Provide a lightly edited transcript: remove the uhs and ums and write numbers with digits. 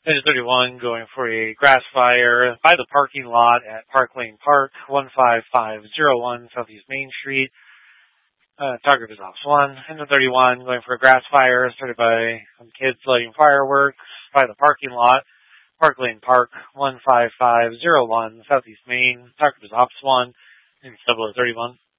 Engine 31 going for a grass fire by the parking lot at Park Lane Park, 15501 Southeast Main Street. Target is Ops 1. Engine 31 going for a grass fire started by some kids lighting fireworks by the parking lot, Park Lane Park, 15501 Southeast Main. Target is Ops 1. Engine 0031.